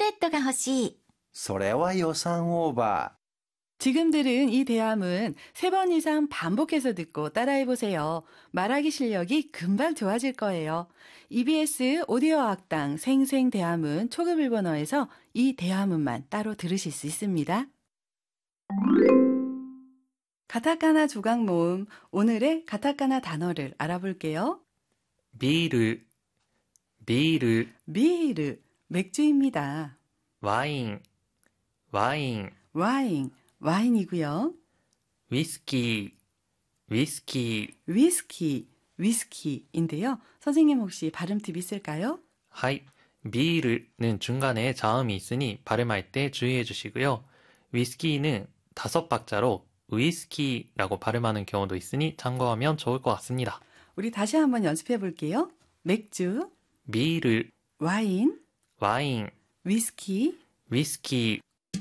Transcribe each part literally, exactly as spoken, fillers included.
ベッドが欲しい。 それは予算オーバー。 지금 들은 이 대화문 세 번 이상 반복해서 듣고 따라해보세요. 말하기 실력이 금방 좋아질 거예요. 이비에스 오디오 학당 생생대화문 초급 일본어에서 이 대화문만 따로 들으실 수 있습니다. 가타카나 조각 모음, 오늘의 가타카나 단어를 알아볼게요. 비르, 비르, 비르, 맥주입니다. 와인, 와인, 와인, 와인이고요. 위스키, 위스키, 위스키, 위스키인데요. 선생님 혹시 발음 팁 있을까요? 하이, 비르는 중간에 자음이 있으니 발음할 때 주의해 주시고요. 위스키는 다섯 박자로 위스키라고 발음하는 경우도 있으니 참고하면 좋을 것 같습니다. 우리 다시 한번 연습해 볼게요. 맥주, 비르, 와인, 와인, 위스키. 위스키.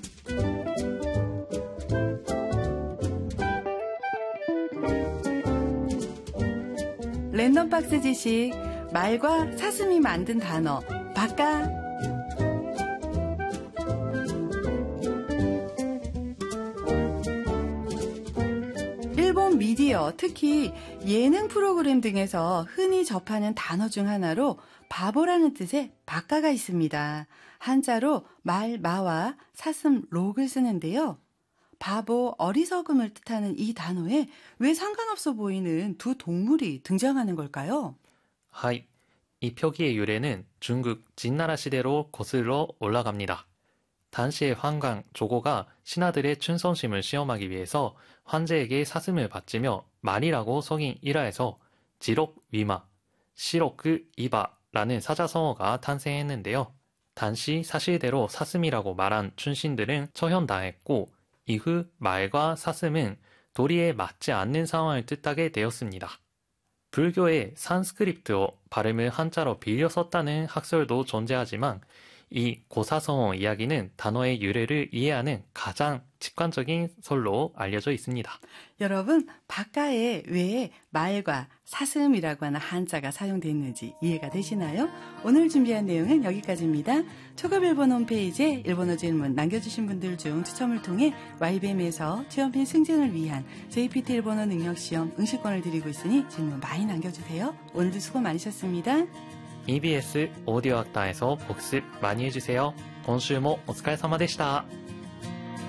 랜덤 박스 지식, 말과 사슴이 만든 단어, 바까. 일본 미디어, 특히 예능 프로그램 등에서 흔히 접하는 단어 중 하나로 바보라는 뜻의 바까가 있습니다. 한자로 말, 마와 사슴, 록을 쓰는데요. 바보, 어리석음을 뜻하는 이 단어에 왜 상관없어 보이는 두 동물이 등장하는 걸까요? 하이, 이 표기의 유래는 중국 진나라 시대로 거슬러 올라갑니다. 당시의 황강, 조고가 신하들의 충성심을 시험하기 위해서 황제에게 사슴을 바치며 말이라고 속인 일화에서 지록 위마, 시로크 이바라는 사자성어가 탄생했는데요. 당시 사실대로 사슴이라고 말한 춘신들은 처형당했고 이후 말과 사슴은 도리에 맞지 않는 상황을 뜻하게 되었습니다. 불교의 산스크립트어 발음을 한자로 빌려 썼다는 학설도 존재하지만 이 고사성어 이야기는 단어의 유래를 이해하는 가장 직관적인 설로 알려져 있습니다. 여러분, 바까에 왜 말과 사슴이라고 하는 한자가 사용됐는지 이해가 되시나요? 오늘 준비한 내용은 여기까지입니다. 초급 일본 홈페이지에 일본어 질문 남겨주신 분들 중 추첨을 통해 와이비엠에서 취업인 승진을 위한 제이피티 일본어 능력시험 응시권을 드리고 있으니 질문 많이 남겨주세요. 오늘도 수고 많으셨습니다. 이비에스 오디오 학당에서 복습 많이 해주세요. 今週もお疲れ様でした。